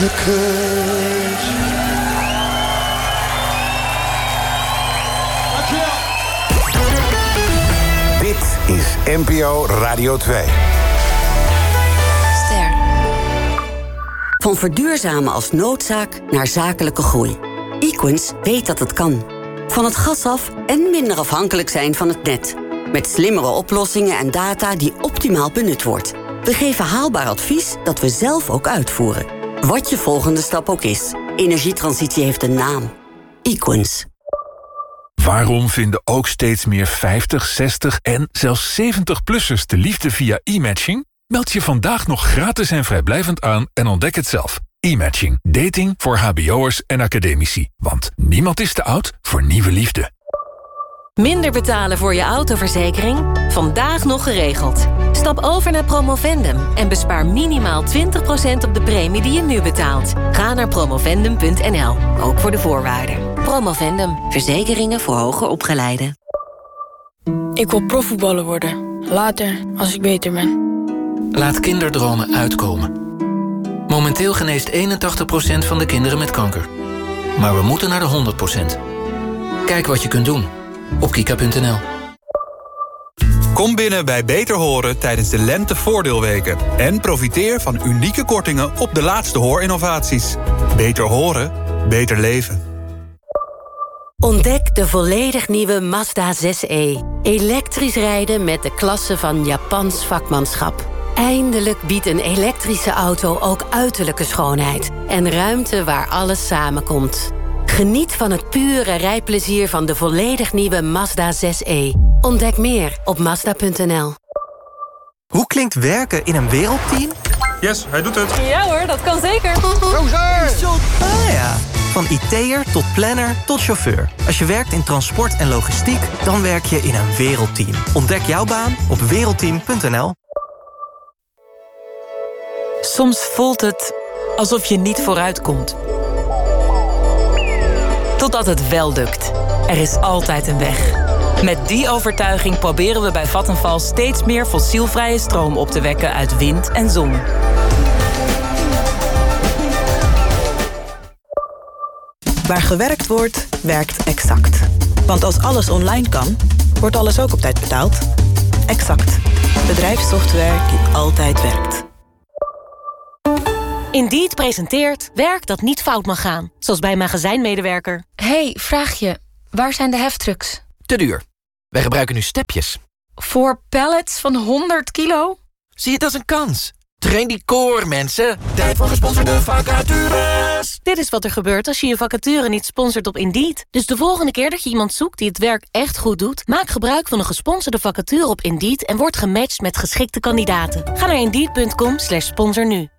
the courage. Dit is NPO Radio 2. Ster. Van verduurzamen als noodzaak naar zakelijke groei. Equens weet dat het kan. Van het gas af en minder afhankelijk zijn van het net. Met slimmere oplossingen en data die optimaal benut wordt. We geven haalbaar advies dat we zelf ook uitvoeren. Wat je volgende stap ook is. Energietransitie heeft een naam. Equens. Waarom vinden ook steeds meer 50, 60 en zelfs 70-plussers de liefde via e-matching? Meld je vandaag nog gratis en vrijblijvend aan en ontdek het zelf. E-matching. Dating voor hbo'ers en academici. Want niemand is te oud voor nieuwe liefde. Minder betalen voor je autoverzekering? Vandaag nog geregeld. Stap over naar Promovendum en bespaar minimaal 20% op de premie die je nu betaalt. Ga naar promovendum.nl, ook voor de voorwaarden. Promovendum, verzekeringen voor hoger opgeleiden. Ik wil profvoetballer worden. Later, als ik beter ben. Laat kinderdromen uitkomen. Momenteel geneest 81% van de kinderen met kanker. Maar we moeten naar de 100%. Kijk wat je kunt doen op kika.nl. Kom binnen bij Beter Horen tijdens de lentevoordeelweken. En profiteer van unieke kortingen op de laatste hoorinnovaties. Beter horen, beter leven. Ontdek de volledig nieuwe Mazda 6e. Elektrisch rijden met de klasse van Japans vakmanschap. Eindelijk biedt een elektrische auto ook uiterlijke schoonheid. En ruimte waar alles samenkomt. Geniet van het pure rijplezier van de volledig nieuwe Mazda 6e. Ontdek meer op Mazda.nl. Hoe klinkt werken in een wereldteam? Yes, hij doet het. Ja hoor, dat kan zeker. Ah ja. Van IT'er tot planner tot chauffeur. Als je werkt in transport en logistiek, dan werk je in een wereldteam. Ontdek jouw baan op wereldteam.nl. Soms voelt het alsof je niet vooruitkomt. Totdat het wel lukt. Er is altijd een weg. Met die overtuiging proberen we bij Vattenfall steeds meer fossielvrije stroom op te wekken uit wind en zon. Waar gewerkt wordt, werkt Exact. Want als alles online kan, wordt alles ook op tijd betaald. Exact. Bedrijfssoftware die altijd werkt. Indeed presenteert werk dat niet fout mag gaan. Zoals bij magazijnmedewerker. Hey, vraagje. Waar zijn de heftrucks? Te duur. Wij gebruiken nu stepjes. Voor pallets van 100 kilo? Zie het als een kans. Train die core, mensen. Tijd voor gesponsorde vacatures. Dit is wat er gebeurt als je je vacature niet sponsort op Indeed. Dus de volgende keer dat je iemand zoekt die het werk echt goed doet, maak gebruik van een gesponsorde vacature op Indeed en word gematcht met geschikte kandidaten. Ga naar Indeed.com/sponsor nu.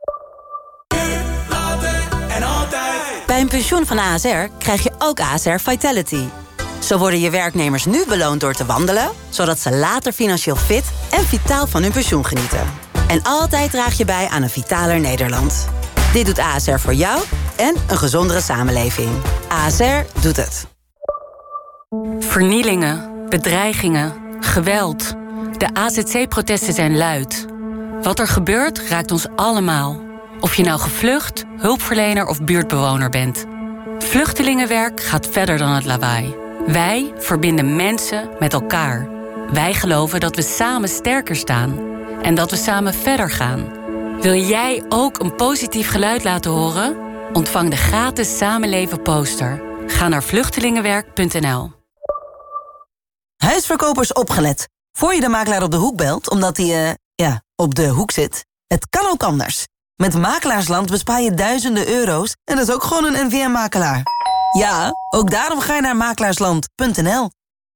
Bij een pensioen van ASR krijg je ook ASR Vitality. Zo worden je werknemers nu beloond door te wandelen, zodat ze later financieel fit en vitaal van hun pensioen genieten. En altijd draag je bij aan een vitaler Nederland. Dit doet ASR voor jou en een gezondere samenleving. ASR doet het. Vernielingen, bedreigingen, geweld. De AZC-protesten zijn luid. Wat er gebeurt raakt ons allemaal. Of je nou gevlucht, hulpverlener of buurtbewoner bent. Vluchtelingenwerk gaat verder dan het lawaai. Wij verbinden mensen met elkaar. Wij geloven dat we samen sterker staan. En dat we samen verder gaan. Wil jij ook een positief geluid laten horen? Ontvang de gratis Samenleven poster. Ga naar vluchtelingenwerk.nl. Huisverkopers opgelet. Voor je de makelaar op de hoek belt, omdat hij, op de hoek zit. Het kan ook anders. Met Makelaarsland bespaar je duizenden euro's en dat is ook gewoon een NVM-makelaar. Ja, ook daarom ga je naar makelaarsland.nl.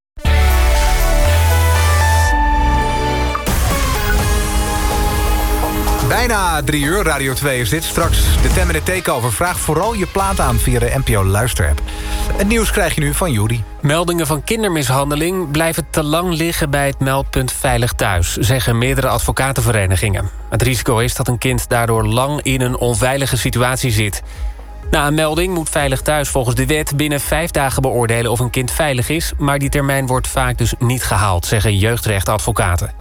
Bijna 3 uur, Radio 2 is dit. Straks de Tem en de Takeover. Vraag vooral je plaat aan via de NPO Luisterapp. Het nieuws krijg je nu van Juri. Meldingen van kindermishandeling blijven te lang liggen bij het meldpunt Veilig Thuis, zeggen meerdere advocatenverenigingen. Het risico is dat een kind daardoor lang in een onveilige situatie zit. Na een melding moet Veilig Thuis volgens de wet binnen 5 dagen beoordelen of een kind veilig is, maar die termijn wordt vaak dus niet gehaald, zeggen jeugdrechtadvocaten.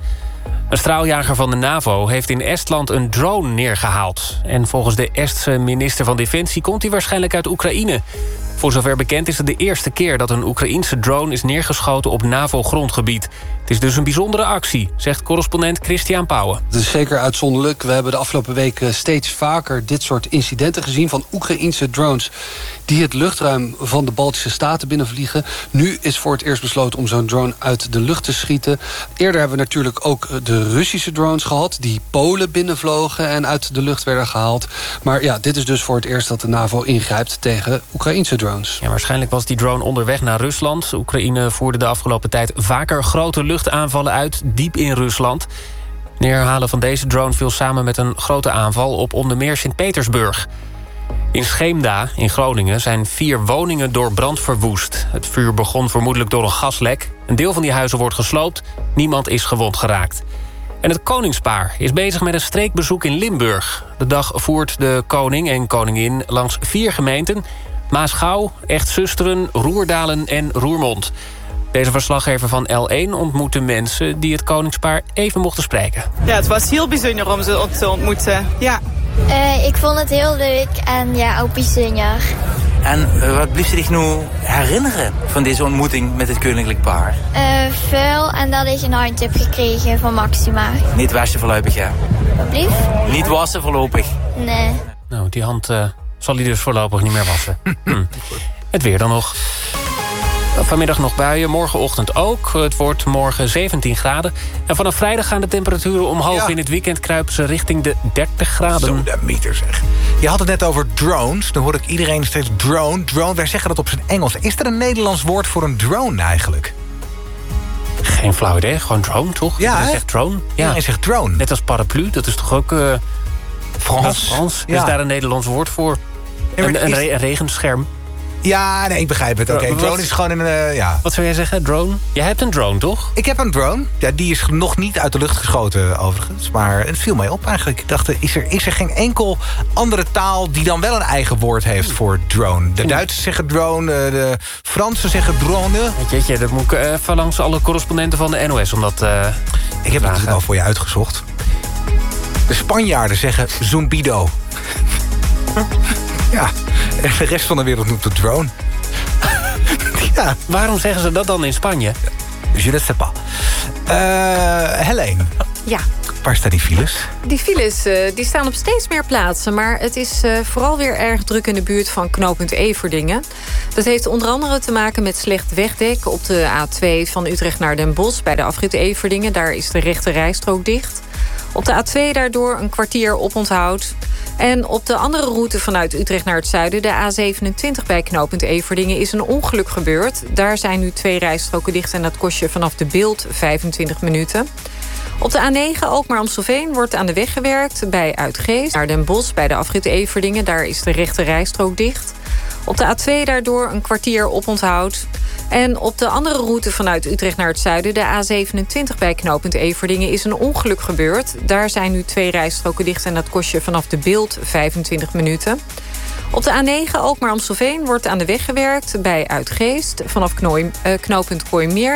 Een straaljager van de NAVO heeft in Estland een drone neergehaald. En volgens de Estse minister van Defensie komt hij waarschijnlijk uit Oekraïne. Voor zover bekend is het de eerste keer dat een Oekraïense drone is neergeschoten op NAVO-grondgebied. Het is dus een bijzondere actie, zegt correspondent Christian Pauwen. Het is zeker uitzonderlijk. We hebben de afgelopen weken steeds vaker dit soort incidenten gezien van Oekraïense drones die het luchtruim van de Baltische Staten binnenvliegen. Nu is voor het eerst besloten om zo'n drone uit de lucht te schieten. Eerder hebben we natuurlijk ook de Russische drones gehad die Polen binnenvlogen en uit de lucht werden gehaald. Maar ja, dit is dus voor het eerst dat de NAVO ingrijpt tegen Oekraïense drones. Ja, waarschijnlijk was die drone onderweg naar Rusland. Oekraïne voerde de afgelopen tijd vaker grote luchtaanvallen uit, diep in Rusland. Neerhalen van deze drone viel samen met een grote aanval op onder meer Sint-Petersburg. In Scheemda, in Groningen, zijn 4 woningen door brand verwoest. Het vuur begon vermoedelijk door een gaslek. Een deel van die huizen wordt gesloopt. Niemand is gewond geraakt. En het koningspaar is bezig met een streekbezoek in Limburg. De dag voert de koning en koningin langs 4 gemeenten: Maasgouw, Echt-Susteren, Roerdalen en Roermond. Deze verslaggever van L1 ontmoette mensen die het koningspaar even mochten spreken. Ja, het was heel bijzonder om ze te ontmoeten. Ja. Ik vond het heel leuk en ja, ook bijzonder. En wat blijft je zich nu herinneren van deze ontmoeting met het koninklijk paar? Veel en dat ik een hand heb gekregen van Maxima. Niet wassen voorlopig, ja? Wat blieft? Niet wassen voorlopig? Nee. Nou, die hand zal hij dus voorlopig niet meer wassen. Het weer dan nog. Vanmiddag nog buien, morgenochtend ook. Het wordt morgen 17 graden. En vanaf vrijdag gaan de temperaturen omhoog. Ja. In het weekend kruipen ze richting de 30 graden. Zo de meter zeg. Je had het net over drones. Dan hoor ik iedereen steeds drone. Wij zeggen dat op zijn Engels. Is er een Nederlands woord voor een drone eigenlijk? Geen flauw idee, gewoon drone, toch? Ja, hij zegt drone. Ja, hij zegt drone. Net als paraplu, dat is toch ook Frans? Ja. Is daar een Nederlands woord voor? Een regenscherm. Ja, nee, ik begrijp het. Oké, drone is gewoon een... ja. Wat zou jij zeggen, drone? Jij hebt een drone, toch? Ik heb een drone. Ja, die is nog niet uit de lucht geschoten, overigens. Maar het viel mij op eigenlijk. Ik dacht, is er geen enkel andere taal die dan wel een eigen woord heeft voor drone? De Duitsers zeggen drone, de Fransen zeggen drone. Jeetje, dat moet ik even langs alle correspondenten van de NOS om dat ik heb het al voor je uitgezocht. De Spanjaarden zeggen zumbido. Ja, en de rest van de wereld noemt het drone. Ja. Waarom zeggen ze dat dan in Spanje? Je ne sais pas. Helene. Ja. Waar staan die files? Die files die staan op steeds meer plaatsen. Maar het is vooral weer erg druk in de buurt van knooppunt Everdingen. Dat heeft onder andere te maken met slecht wegdek op de A2 van Utrecht naar Den Bosch. Bij de afrit Everdingen, daar is de rechte rijstrook dicht. Op de A2 daardoor een kwartier oponthoud. En op de andere route vanuit Utrecht naar het zuiden, de A27 bij knooppunt Everdingen, is een ongeluk gebeurd. Daar zijn nu 2 rijstroken dicht en dat kost je vanaf de Bilt 25 minuten. Op de A9 Alkmaar-Amstelveen wordt aan de weg gewerkt bij Uitgeest. Naar Den Bosch bij de afrit Everdingen, daar is de rechte rijstrook dicht. Op de A2 daardoor een kwartier oponthoud. En op de andere route vanuit Utrecht naar het zuiden, de A27 bij knooppunt Everdingen, is een ongeluk gebeurd. Daar zijn nu 2 rijstroken dicht en dat kost je vanaf de Bilt 25 minuten. Op de A9 Alkmaar-Amstelveen wordt aan de weg gewerkt bij Uitgeest. Vanaf knooppunt Kooimeer